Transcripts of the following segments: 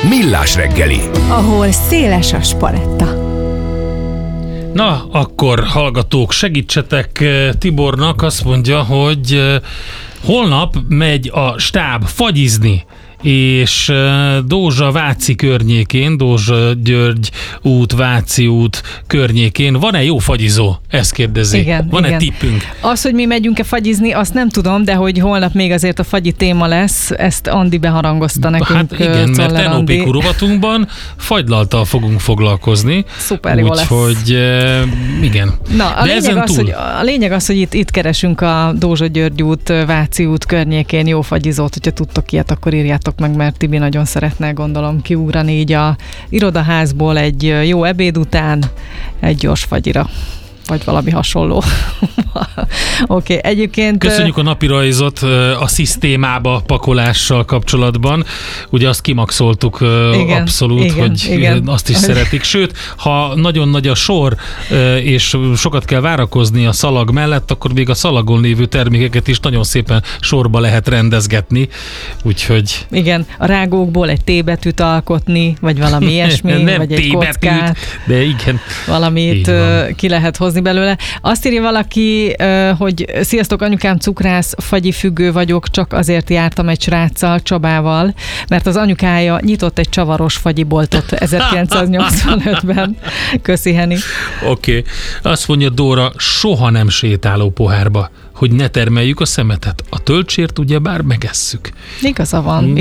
Millás reggeli. Ahol széles a spaletta. Na, akkor hallgatók, segítsetek Tibornak, azt mondja, hogy holnap megy a stáb fagyizni, és Dózsa-Váci környékén, Dózsa-György út, Váci út környékén van-e jó fagyizó? Ezt kérdezi. Igen, van-e igen. tippünk? Az, hogy mi megyünk-e fagyizni, azt nem tudom, de hogy holnap még azért a fagyi téma lesz, ezt Andi beharangozta nekünk. Hát igen, mert Czoller Andi. NOPQ rovatunkban fagylalttal fogunk foglalkozni. Szuper jó lesz. Úgyhogy igen. Na, a lényeg az, hogy itt keresünk a Dózsa-György út, Váci út környékén jó fagyizót, hogyha tudtok ilyet, akkor írjátok meg, mert Tibi nagyon szeretne, gondolom, kiugrani így a irodaházból egy jó ebéd után egy gyors fagyira. Vagy valami hasonló. Oké, egyébként... Köszönjük a napirajzot a szisztémába pakolással kapcsolatban. Ugye azt kimaxoltuk abszolút, hogy azt is szeretik. Sőt, ha nagyon nagy a sor, és sokat kell várakozni a szalag mellett, akkor még a szalagon lévő termékeket is nagyon szépen sorba lehet rendezgetni. Úgyhogy... Igen, a rágókból egy T-betűt alkotni, vagy valami ilyesmi, nem vagy egy kockát. De igen. Valamit ki lehet hozni belőle. Azt írja valaki, hogy sziasztok, anyukám cukrász, fagyifüggő vagyok, csak azért jártam egy sráccal, Csabával, mert az anyukája nyitott egy csavaros fagyiboltot 1985-ben. Köszi, Heni. Oké. Azt mondja Dóra, soha nem sétáló pohárba, hogy ne termeljük a szemetet. A töltsért ugyebár megesszük. Igaza van.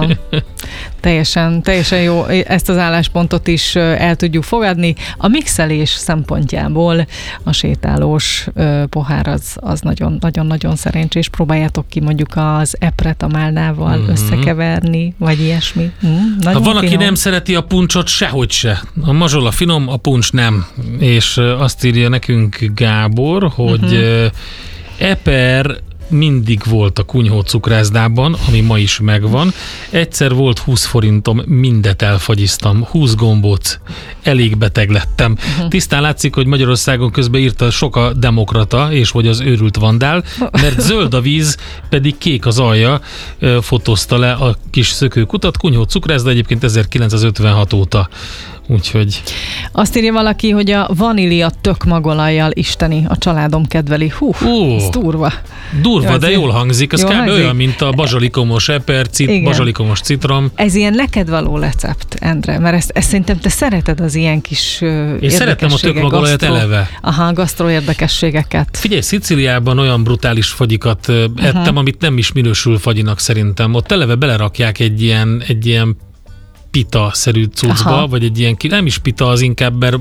Teljesen jó. Ezt az álláspontot is el tudjuk fogadni. A mixelés szempontjából a sétálós pohár az nagyon-nagyon szerencsés. Próbáljátok ki mondjuk az epret a málnával összekeverni, vagy ilyesmi. Ha van, aki nem szereti a puncsot, sehogy se. A mazsola finom, a puncs nem. És azt írja nekünk Gábor, hogy eper mindig volt a Kunyhó cukrászdában, ami ma is megvan. Egyszer volt 20 forintom, mindet elfagyiztam. 20 gombóc. Elég beteg lettem. Tisztán látszik, hogy Magyarországon közben írta sok a demokrata, és vagy az őrült vandál, mert zöld a víz, pedig kék az alja, fotózta le a kis szökőkutat. Kunyhó cukrászda egyébként 1956 óta. Úgyhogy... Azt írja valaki, hogy a vanília tökmagolajjal isteni, a családom kedveli. Ez durva. Durva, de jól hangzik. Ez kb. Olyan, mint a bazsalikomos eper, bazsalikomos citrom. Ez ilyen neked való recept, Endre, mert ezt szerintem te szereted az ilyen kis Én szeretem a tökmagolajat eleve. Aha, gasztro érdekességeket. Figyelj, Szicíliában olyan brutális fagyikat ettem, amit nem is minősül fagyinak szerintem. Ott eleve belerakják egy ilyen pita-szerű cuccba, vagy egy ilyen, nem is pita, az inkább, mert